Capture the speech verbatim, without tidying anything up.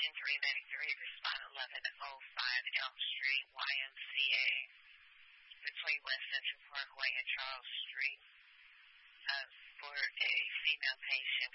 three ninety-three, respond eleven oh five Elm Street, Y M C A, between West Central Parkway and Charles Street, uh, for a female patient